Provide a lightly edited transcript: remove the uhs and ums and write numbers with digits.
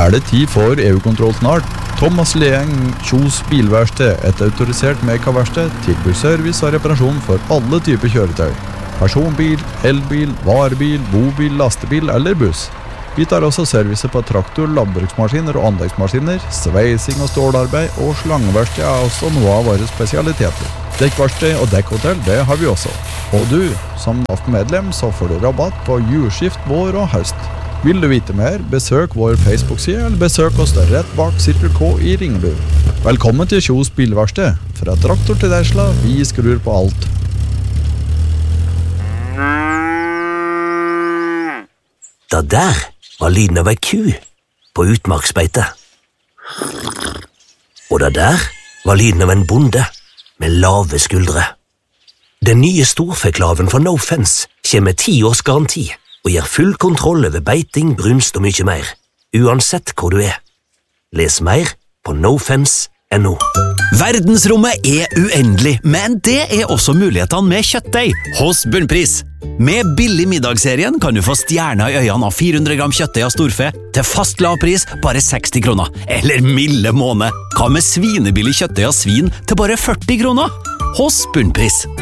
det tid for EU-kontroll snart. Thomas Leeng, Kjos bilverksted, et autorisert Mega-verksted, tilbyr service og reparasjon for alle typer kjøretøy. Personbil, elbil, varebil, bobil, lastebil eller buss. Vi tar også service på traktor, landbruksmaskiner og anleggsmaskiner, sveising og stålarbeid og slangeverksted er også noe av våre spesialiteter. Dekkverksted og dekkhotell, det har vi også. Og du, som NAF-medlem, så får du rabatt på julskift, vår og høst. Vil du vite mer, besøk vår Facebook-side, eller besøk oss rett bak Circle K i Ringebu. Velkommen til Kjos bilverksted. Fra traktor til Tesla, vi skrur på alt. Det der var lyden av ei ku på utmarksbeite. Og det der var lyden av en bonde med lave skuldre. Den nye storfeklaven fra No Fence kommer med 10 års garanti og gir full kontroll over beiting, brunst og mye mer, uansett hvor du er. Les mer på nofence.no. Verdensrommet er uendelig, men det er også mulighetene med kjøttdeig hos Bunnpris. Med billig middagsserien kan du få stjerner i øynene av 400 gram kjøttdeig av storfe til fast lavpris bare 60 kroner. Eller milde måned, hva med svinebillig kjøttdeig av svin til bare 40 kroner? Hos Bunnpris.